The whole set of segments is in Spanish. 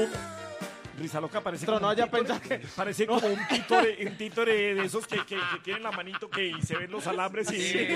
Risa loca parece Pero como no un vaya a títere, pensar que... parece como un títere de esos que tienen la manito y se ven los alambres y...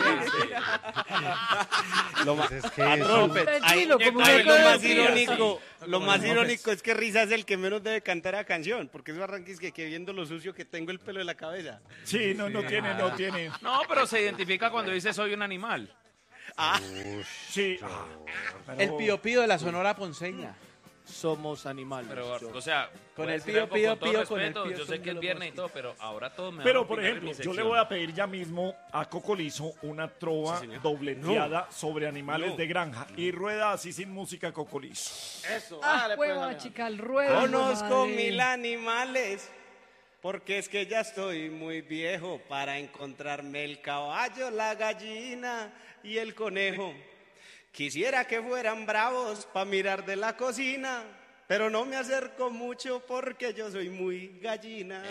Lo más, Es que patrón, eso- Tranquilo, como ahí una lo más fría. irónico, lo más irónico es que Risa es el que menos debe cantar la canción, porque eso arranca es que viendo lo sucio que tengo el pelo de la cabeza. Sí, no tiene. No, pero se identifica cuando dice soy un animal. Sí. El pío pío de la Sonora Ponceña. Somos animales. Pero, o sea, Con voy a el decir pío, algo pío, con todo pío, con el respeto, pío yo sé son que es los viernes y más- todo, pero ahora todo me Pero, van a por opinar en ejemplo, mi yo le sección. voy a pedir ya mismo a Cocolizo una trova Sí, señor. dobleteada sobre animales No. de granja y rueda así sin música Cocolizo. Eso, Ah, dale, pues, hueva, dale. chica, el ruedo. Conozco madre. 1000 animales, porque es que ya estoy muy viejo para encontrarme el caballo, la gallina y el conejo. Quisiera que fueran bravos para mirar de la cocina, pero no me acerco mucho porque yo soy muy gallina.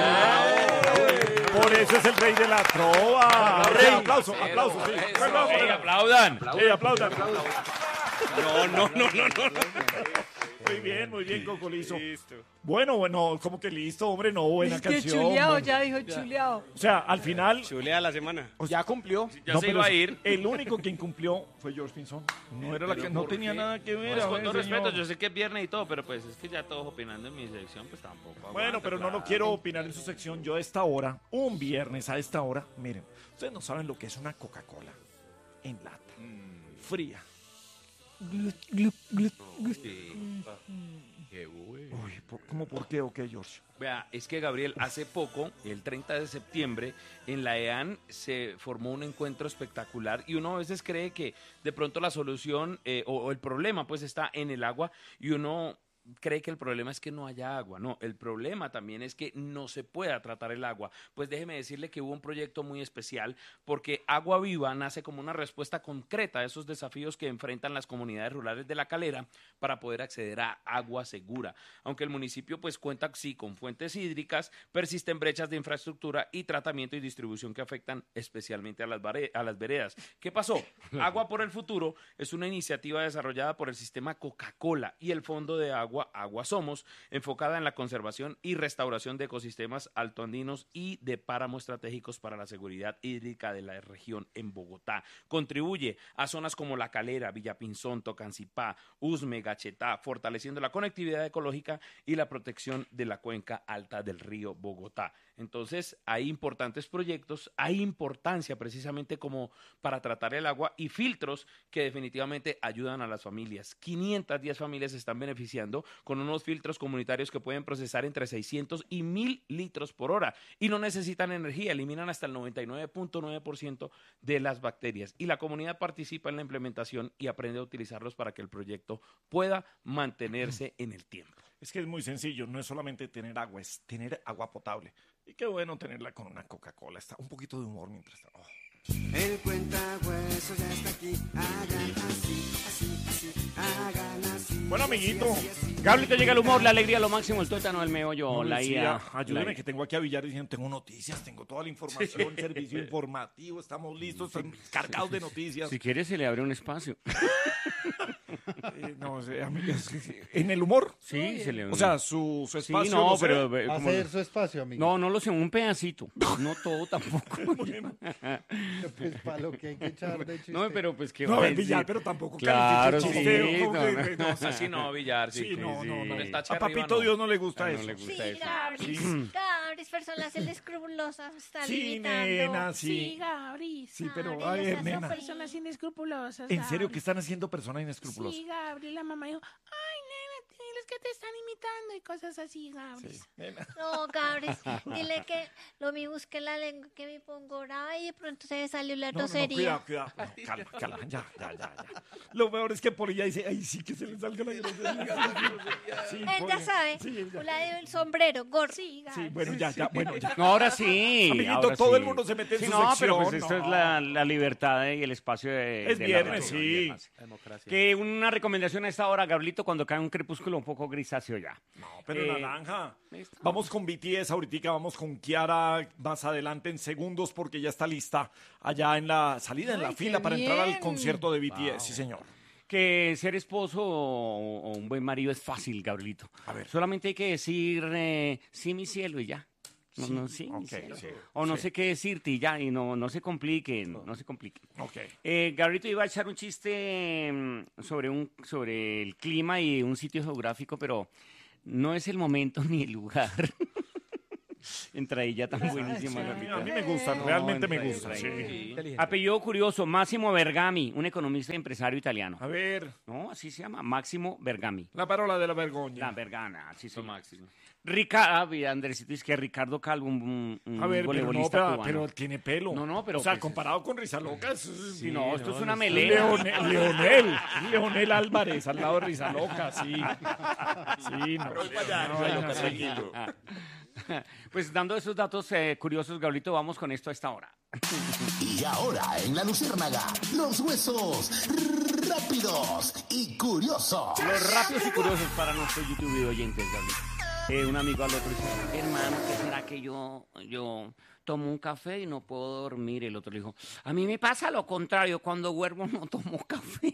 Por eso es el rey de la trova. Sí, aplauso, sí. Eso, Bueno, bueno, aplaudan. sí, aplaudan. No. Muy bien, Cocolizo. Bueno, como que listo, hombre, no, buena Es que canción. chuleado, bueno. ya dijo chuleado. O sea, al final... Chulea la semana. Ya cumplió. Ya no, se pero iba a ir. El único que incumplió fue George Pinzón. No era la que no tenía nada que ver. Pues a con ver, todo señor. respeto, yo sé que es viernes y todo, pero pues es que ya todos opinando en mi sección, pues tampoco. Bueno, aguanta, pero no lo claro. quiero opinar en su sección. Yo a esta hora, un viernes a esta hora, miren, ustedes no saben lo que es una Coca-Cola en lata, fría. Uy, ¿cómo por qué o qué, George? Vea, es que Gabriel, hace poco, el 30 de septiembre, en la EAN se formó un encuentro espectacular y uno a veces cree que de pronto la solución o el problema pues está en el agua y uno cree que el problema es que no haya agua. No, el problema también es que no se pueda tratar el agua. Pues déjeme decirle que hubo un proyecto muy especial porque Agua Viva nace como una respuesta concreta a esos desafíos que enfrentan las comunidades rurales de La Calera para poder acceder a agua segura. Aunque el municipio pues cuenta sí con fuentes hídricas, persisten brechas de infraestructura y tratamiento y distribución que afectan especialmente a las veredas. ¿Qué pasó? Agua por el Futuro es una iniciativa desarrollada por el sistema Coca-Cola y el Fondo de Agua Somos, enfocada en la conservación y restauración de ecosistemas altoandinos y de páramos estratégicos para la seguridad hídrica de la región en Bogotá. Contribuye a zonas como La Calera, Villapinzón, Tocancipá, Usme, Gachetá, fortaleciendo la conectividad ecológica y la protección de la cuenca alta del río Bogotá. Entonces, hay importantes proyectos, hay importancia precisamente como para tratar el agua y filtros que definitivamente ayudan a las familias. 510 familias se están beneficiando con unos filtros comunitarios que pueden procesar entre 600 y 1000 litros por hora y no necesitan energía, eliminan hasta el 99.9% de las bacterias. Y la comunidad participa en la implementación y aprende a utilizarlos para que el proyecto pueda mantenerse en el tiempo. Es que es muy sencillo, no es solamente tener agua, es tener agua potable. Y qué bueno tenerla con una Coca-Cola. Está un poquito de humor mientras... Oh. El cuentahueso ya está aquí, hagan así, hagan así. Bueno, amiguito. Gabriel, te llega el humor, la alegría, lo máximo, el tuétano, el meollo, la IA. Ayúdame que tengo aquí a Villar diciendo, tengo noticias, tengo toda la información, servicio informativo, estamos listos, estamos cargados de noticias. Si quieres, se le abre un espacio. No sé, amigas, en el humor. Sí, se le abre. O sea, su sí, espacio. no, sé. pero. como- Hacer su espacio, amigo. No, no lo sé, un pedacito. No todo tampoco. Pues para lo que hay que echar de chiste. No, pero pues que. No, a va a ver, Villar, decir? pero tampoco Claro, califique sí, chiste, como no, que- no. no, Así no, Villar, sí. Sí, no. Un tache A arriba, Papito no. Dios no le gusta Ah, eso. no le gusta Sí, eso. Gabris, Sí. Gabris, personas inescrupulosas, está Sí, limitando. nena, sí. Sí, Gabris. Sí, pero, Gabris, a ver, esas nena. Personas inescrupulosas. ¿En serio Gabri. que están haciendo personas inescrupulosas? Sí, Gabriel, la mamá dijo, ay, nena, diles que te están imitando y cosas así, Gabris. Nena. No, Gabris, dile que lo mi busque la lengua, que me pongo brava y de pronto se me salió la No, grosería. cuidado. No, calma, ya. Lo peor es que Polilla dice, ay, sí, que se le salga la grosería. Sí, Él Poli. ya sabe, Sí, él ya. la del sombrero, gorro. Sí, Sí, Gabris. bueno, ya. No, ahora sí. Amiguito, ahora todo sí. el mundo se mete en Sí, su no, sección. pero pues esto es la libertad y el espacio de. Es de viernes, la radio, sí. además. Que una recomendación a esta hora, Gabrielito, cuando cae un crepúsculo un poco grisáceo ya. No, pero naranja. listo. Vamos con BTS ahorita, vamos con Kiara más adelante en segundos porque ya está lista allá en la salida, en la Ay, fila qué para entrar al bien. concierto de BTS, sí señor. que ser esposo o un buen marido es fácil, Gabrielito. A ver. Solamente hay que decir, sí, mi cielo, y ya. Sí, mi Ok, cielo. sí, O no sí. sé qué decirte y ya, y no se compliquen, no se compliquen. Ok. Gabrielito iba a echar un chiste sobre el clima y un sitio geográfico, pero no es el momento ni el lugar. Entradilla tan buenísima, Gabrielito. A mí me gusta, realmente me gusta. Entradilla. Sí. Apellido curioso, Máximo Bergami, un economista y empresario italiano. A ver, No, así se llama, Máximo Bergami. la parola de la vergogna. La Vergana, así se llama. Máximo. Andresito, es que Ricardo Calvo, un A ver, pero no, voleibolista cubano. pero tiene pelo. No, pero O sea, pues, comparado con Rizaloca, Sí, no, esto es una melena. Leonel Álvarez, al lado de Rizaloca, sí. Sí, no. No, tranquilo. Pues dando esos datos curiosos, Gabrielito, vamos con esto a esta hora. Y ahora en la Luciérnaga, los huesos rápidos y curiosos. Los rápidos y curiosos para nuestros YouTube oyentes, Gabrielito. Un amigo al otro dice, hermano, ¿qué será que yo tomo un café y no puedo dormir? El otro le dijo, a mí me pasa lo contrario, cuando duermo no tomo café.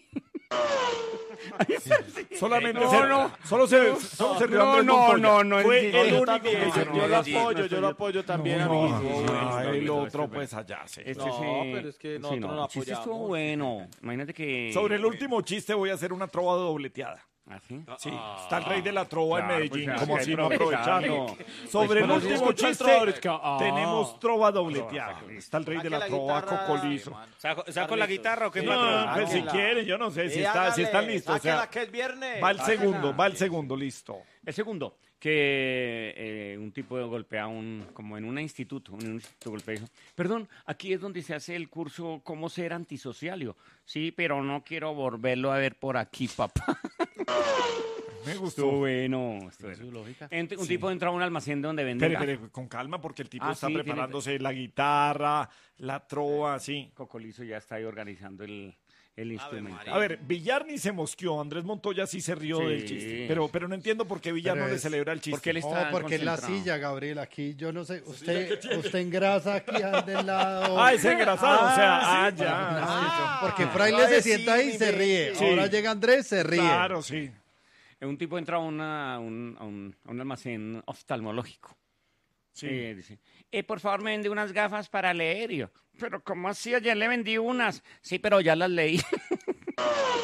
Solamente No, solo se rió Andrés Montoya. no, Fue es el decir, único. Yo lo apoyo también, amigo. El otro, pues allá, sí. Pero es que nosotros no el chiste estuvo apoyamos. bueno. Imagínate que... Sobre el último chiste voy a hacer una trova dobleteada. ¿Ah, sí? Sí, está el rey de la trova en Claro, Medellín, pues, como hay si que no aprovecharlo. aprovecharlo. Sobre el Pues, último escucha el chiste, trovador, es que, tenemos trova dobleteada. Está el rey de la trova, Cocolizo. ¿Saco la guitarra o qué, No, patrón? pues si quieren, yo no sé si están listos. O sea, que es viernes. va el segundo, listo. El segundo, que un tipo golpea como en un instituto golpea y dijo, perdón, aquí es donde se hace el curso Cómo ser antisocialio. Sí, pero no quiero volverlo a ver por aquí, papá. Me gustó. Estuvo bueno. Un tipo entra a un almacén donde venden... Espere, con calma, porque el tipo Ah, está sí, preparándose la guitarra, la trova, sí. Cocolizo ya está ahí organizando el instrumento. A ver, Villar ni se mosqueó, Andrés Montoya sí se rió Sí. del chiste. Pero no entiendo por qué Villar Pero no le es- celebra el chiste. Porque él está No, porque es la concentrado. silla, Gabriel. Aquí yo no sé. Usted engrasa aquí del lado. Ah, es engrasado, o sea, ya. Ah, porque Fraile se sienta ahí y se ríe. Sí. Ahora llega Andrés, se ríe. Claro, sí. Un tipo entra a un almacén oftalmológico. Sí. Dice, por favor, me vende unas gafas para leer. Y yo, pero ¿cómo así? Ayer le vendí unas. Sí, pero ya las leí.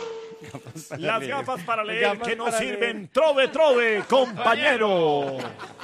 Las gafas para leer que no sirven. Trove, compañero.